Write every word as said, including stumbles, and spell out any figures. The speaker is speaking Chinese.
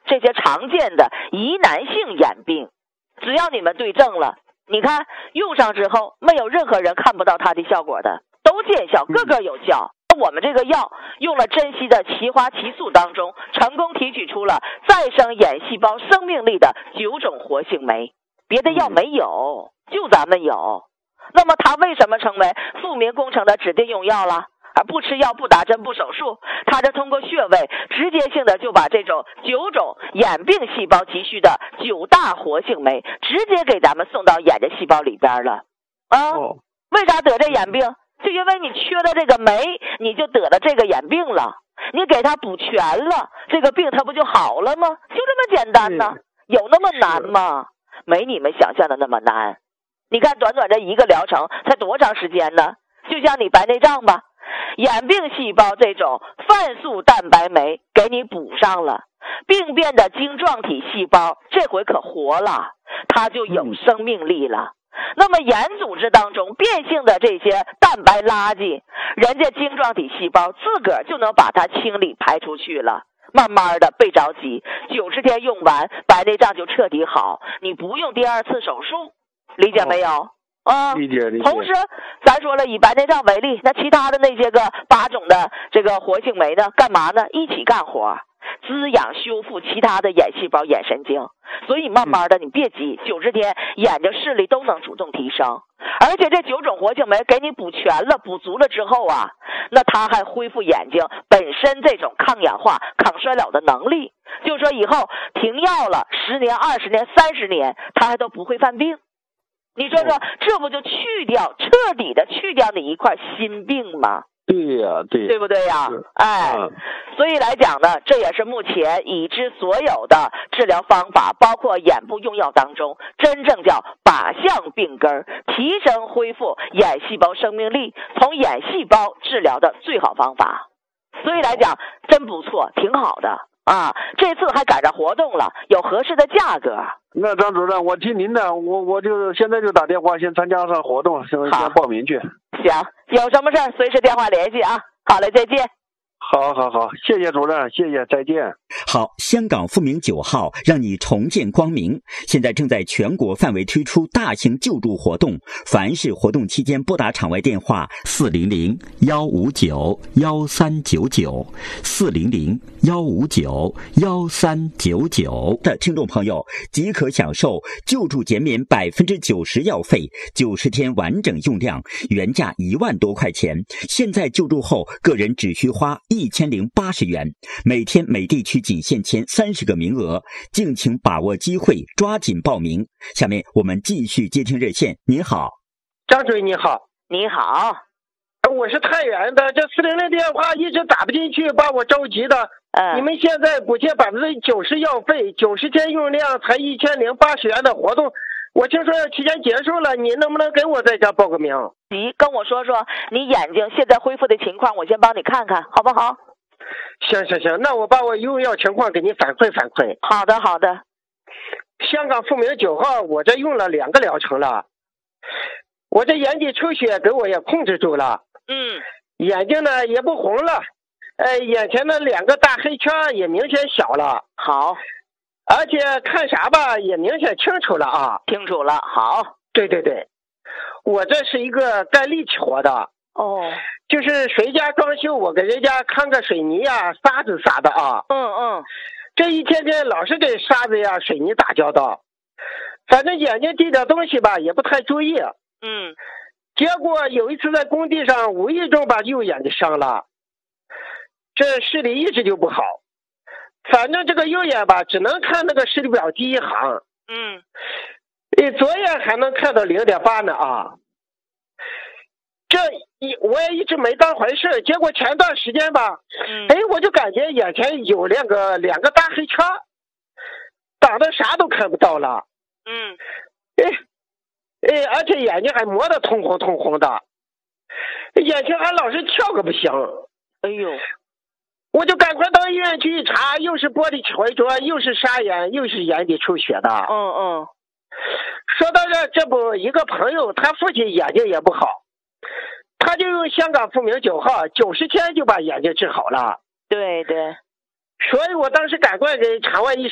这些常见的疑难性眼病，只要你们对症了，你看用上之后没有任何人看不到它的效果的，都见效，个个有效。我们这个药用了珍稀的奇花奇素当中，成功提取出了再生眼细胞生命力的九种活性酶，别的药没有，就咱们有。那么它为什么成为富民工程的指定用药了？而不吃药、不打针、不手术，它就通过穴位直接性的就把这种九种眼病细胞急需的九大活性酶直接给咱们送到眼睛细胞里边了啊！ 哦、 为啥得这眼病？就因为你缺的这个酶，你就得了这个眼病了。你给它补全了，这个病它不就好了吗？就这么简单呢，有那么难吗？没你们想象的那么难。你看短短这一个疗程才多长时间呢？就像你白内障吧，眼病细胞这种泛素蛋白酶给你补上了，病变的晶状体细胞这回可活了，它就有生命力了。那么眼组织当中变性的这些蛋白垃圾，人家晶状体细胞自个儿就能把它清理排出去了。慢慢的，别着急，九十天用完，白内障就彻底好，你不用第二次手术，理解没有？哦啊，理解理解。 同时，咱说了，以白内障为例，那其他的那些个八种的这个活性酶呢，干嘛呢？一起干活，滋养修复其他的眼细胞、眼神经。所以慢慢的，你别急，九十天眼睛视力都能主动提升。而且这九种活性酶给你补全了、补足了之后啊，那它还恢复眼睛本身这种抗氧化、抗衰老的能力。就说以后停药了，十年、二十年、三十年，它还都不会犯病。你说说，这不就去掉，彻底的去掉你一块心病吗？ 对呀、啊，对， 对不对呀？哎、嗯，所以来讲呢，这也是目前已知所有的治疗方法，包括眼部用药当中，真正叫靶向病根，提升恢复眼细胞生命力，从眼细胞治疗的最好方法。所以来讲，真不错，挺好的啊！这次还赶上活动了，有合适的价格。 那张主任，我听您的，我我就现在就打电话，先参加上活动，先先报名去。 行，有什么事儿随时电话联系啊。好嘞，再见。 好好好，谢谢主任，谢谢，再见。 好，香港富民九号让你重见光明，现在正在全国范围推出大型救助活动，凡是活动期间拨打场外电话四零零幺五九幺三九九四零零幺五九幺三九九的听众朋友，即可享受救助减免百分之九十药费，九十天完整用量，原价一万多块钱，现在救助后个人只需花一千零八十元，每天每地区仅限签三十个名额，敬请把握机会，抓紧报名。下面我们继续接听热线。你好， 张主任你好。 你好， 我是太原的，这四零零电话一直打不进去，把我着急的。 嗯， 你们现在补贴百分之九十药费，九十天用量才一千零八十元的活动，我听说期间结束了，你能不能给我在家报个名？ 你跟我说说你眼睛现在恢复的情况，我先帮你看看，好不好？ 行行行，那我把我用药情况给你反馈反馈。 好的好的。 香港富民九号，我这用了两个疗程了，我这眼底出血给我也控制住了， 嗯， 眼睛呢也不红了，呃，眼前的两个大黑圈也明显小了。 好， 而且看啥吧也明显清楚了啊。 清楚了，好。 对对对，我这是一个干力气活的。 哦， 就是谁家装修，我给人家看个水泥呀、沙子啥的啊。 嗯嗯， 这一天天老是跟沙子呀、水泥打交道，反正眼睛滴点东西吧也不太注意。 嗯， 结果有一次在工地上无意中把右眼给伤了，这视力一直就不好，反正这个右眼吧只能看那个视力表第一行。 嗯， 左眼还能看到零点八呢啊。这一我也一直没当回事，结果前段时间吧， 嗯， 哎，我就感觉眼前有两个两个大黑圈，挡得啥都看不到了。 嗯， 哎哎，而且眼睛还磨得通红通红的，眼睛还老是跳个不行。 哎呦， 我就赶快到医院去一查，又是玻璃回浊，又是沙眼，又是眼底出血的。 嗯嗯， 说到这，这不一个朋友，他父亲眼睛也不好。他就用香港富民九号，九十天就把眼睛治好了。 对对， 所以我当时赶快给场外医